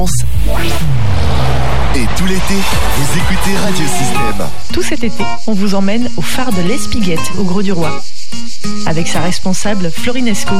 Et tout l'été, vous écoutez Radio Système. Tout cet été, on vous emmène au phare de l'Espiguette, au Grau du Roi, avec sa responsable Florine Esco.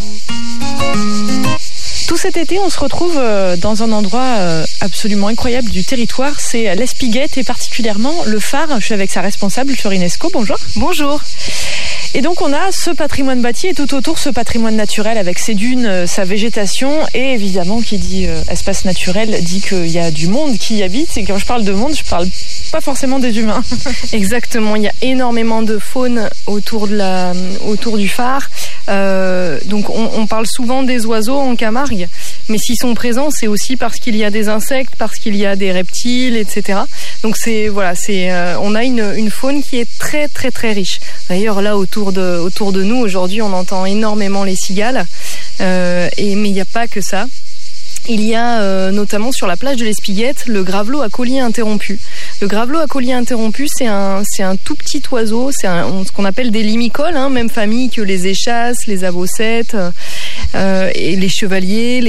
Tout cet été, on se retrouve dans un endroit absolument incroyable du territoire, c'est l'Espiguette et particulièrement le phare. Je suis avec sa responsable Florine Esco. Bonjour. Bonjour. Et donc on a ce patrimoine bâti et tout autour ce patrimoine naturel avec ses dunes, sa végétation et évidemment qui dit espace naturel dit qu'il y a du monde qui y habite. Et quand je parle de monde, je parle pas forcément des humains. Exactement, il y a énormément de faune autour du phare. Donc on parle souvent des oiseaux en Camargue, mais s'ils sont présents, c'est aussi parce qu'il y a des insectes, parce qu'il y a des reptiles, etc. Donc on a une faune qui est très très très riche. D'ailleurs là autour de nous aujourd'hui, on entend énormément les cigales, mais il n'y a pas que ça. Il y a notamment sur la plage de l'Espiguette le gravelot à collier interrompu. Le gravelot à collier interrompu, c'est un tout petit oiseau, ce qu'on appelle des limicoles, même famille que les échasses, les avocètes, et les chevaliers,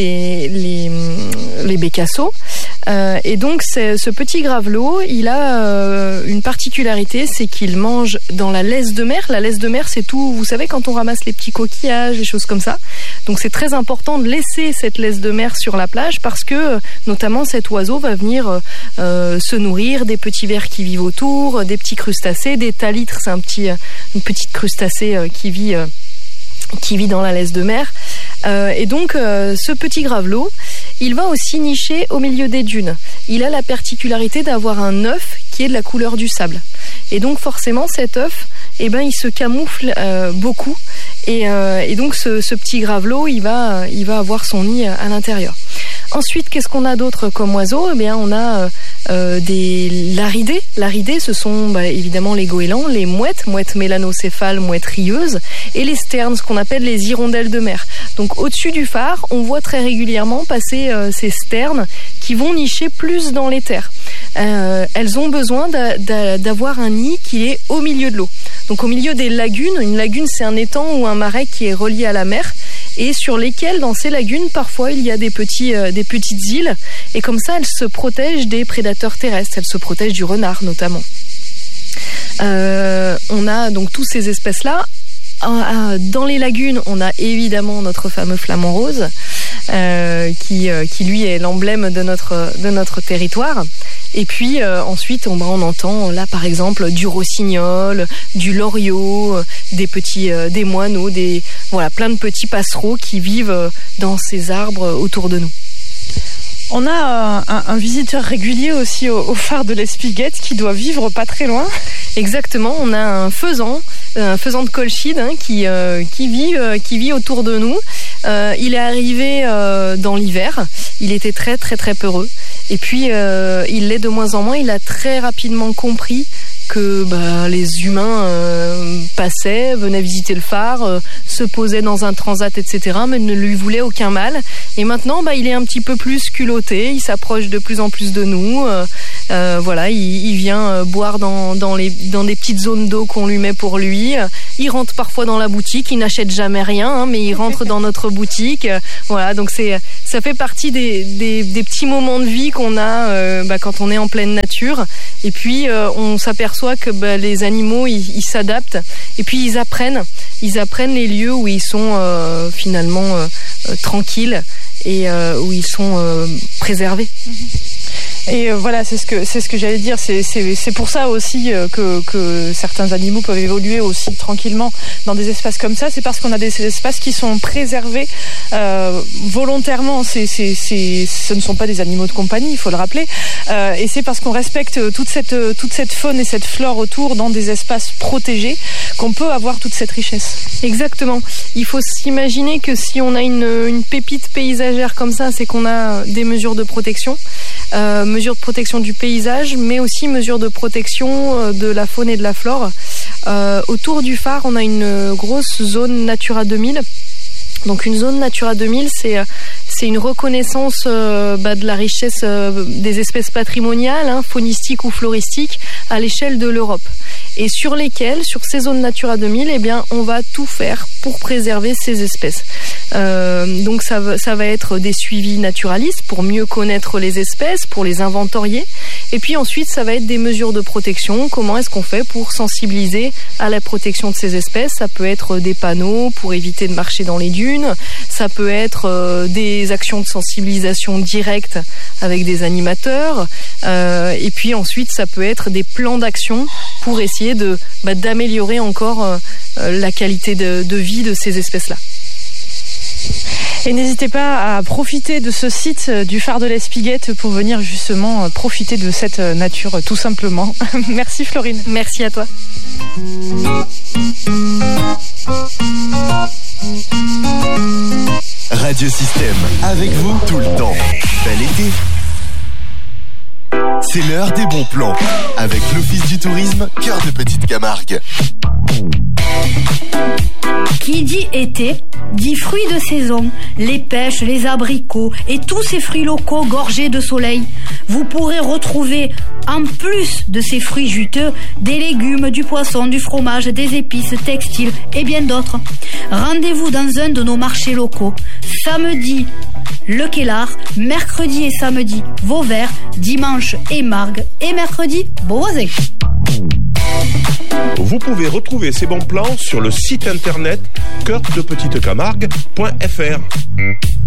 les bécassos. Et donc ce petit gravelot, il a une particularité, c'est qu'il mange dans la laisse de mer. La laisse de mer, c'est tout, vous savez, quand on ramasse les petits coquillages, les choses comme ça. Donc c'est très important de laisser cette laisse de mer sur la plage parce que notamment cet oiseau va venir se nourrir des petits vers qui vivent autour, des petits crustacés, des thalitres, c'est une petite crustacée qui vit dans la laisse de mer. Et donc ce petit gravelot, il va aussi nicher au milieu des dunes. Il a la particularité d'avoir un œuf qui est de la couleur du sable. Et donc forcément cet œuf, il se camoufle beaucoup. Et donc ce petit gravelot, il va avoir son nid à l'intérieur. Ensuite, qu'est-ce qu'on a d'autre comme oiseau ? On a des laridés. Laridés, ce sont évidemment les goélands, les mouettes mélanocéphales, mouettes rieuses, et les sternes, ce qu'on appelle les hirondelles de mer. Donc au-dessus du phare, on voit très régulièrement passer ces sternes qui vont nicher plus dans les terres. Elles ont besoin d'avoir un nid qui est au milieu de l'eau. Donc au milieu des lagunes, une lagune c'est un étang ou un marais qui est relié à la mer et sur lesquels, dans ces lagunes, parfois il y a des petites îles et comme ça elles se protègent des prédateurs terrestres, elles se protègent du renard notamment. On a donc tous ces espèces-là. Dans les lagunes, on a évidemment notre fameux flamant rose qui lui est l'emblème de notre territoire. Et puis ensuite on entend là par exemple du rossignol, du loriot, des moineaux, plein de petits passereaux qui vivent dans ces arbres autour de nous. On a un visiteur régulier aussi au phare de l'Espiguette qui doit vivre pas très loin. Exactement, on a un faisan de Colchide qui vit autour de nous. Il est arrivé dans l'hiver, il était très très très peureux et puis il l'est de moins en moins, il a très rapidement compris que les humains passaient, venaient visiter le phare, se posaient dans un transat, etc., mais ne lui voulaient aucun mal. Et maintenant, il est un petit peu plus culotté, il s'approche de plus en plus de nous. Il vient boire dans des petites zones d'eau qu'on lui met pour lui. Il rentre parfois dans la boutique, il n'achète jamais rien, mais il rentre dans notre boutique. Donc ça fait partie des petits moments de vie qu'on a quand on est en pleine nature. Et puis on s'aperçoit que les animaux ils s'adaptent et puis ils apprennent les lieux où ils sont finalement tranquilles et où ils sont préservés. Et voilà, c'est ce que j'allais dire. C'est pour ça aussi que certains animaux peuvent évoluer aussi tranquillement dans des espaces comme ça. C'est parce qu'on a des espaces qui sont préservés volontairement. Ce ne sont pas des animaux de compagnie, il faut le rappeler. Et c'est parce qu'on respecte toute cette faune et cette flore autour dans des espaces protégés qu'on peut avoir toute cette richesse. Exactement. Il faut s'imaginer que si on a une pépite paysagère comme ça, c'est qu'on a des mesures de protection. Mesures de protection du paysage, mais aussi mesures de protection de la faune et de la flore. Autour du phare, on a une grosse zone Natura 2000 Donc une zone Natura 2000, c'est une reconnaissance de la richesse des espèces patrimoniales, faunistiques ou floristiques, à l'échelle de l'Europe. Et sur ces zones Natura 2000, eh bien, on va tout faire pour préserver ces espèces. Donc ça va être des suivis naturalistes pour mieux connaître les espèces, pour les inventorier. Et puis ensuite, ça va être des mesures de protection. Comment est-ce qu'on fait pour sensibiliser à la protection de ces espèces? Ça peut être des panneaux pour éviter de marcher dans les dunes. Ça peut être des actions de sensibilisation directe avec des animateurs. Et puis ensuite, ça peut être des plans d'action pour essayer d'améliorer encore la qualité de vie de ces espèces-là. Et n'hésitez pas à profiter de ce site du phare de l'Espiguette pour venir justement profiter de cette nature tout simplement. Merci Florine. Merci à toi. Radio Système, avec vous tout le temps. Bel été. C'est l'heure des bons plans avec l'Office du tourisme Cœur de Petite Camargue. Qui dit été, dit fruits de saison, les pêches, les abricots et tous ces fruits locaux gorgés de soleil. Vous pourrez retrouver, en plus de ces fruits juteux, des légumes, du poisson, du fromage, des épices, textiles et bien d'autres. Rendez-vous dans un de nos marchés locaux. Samedi, le Kellar, mercredi et samedi, Vauvert, dimanche et Margues et mercredi, Beauvoisin. Vous pouvez retrouver ces bons plans sur le site internet coeurdepetitecamargue.fr.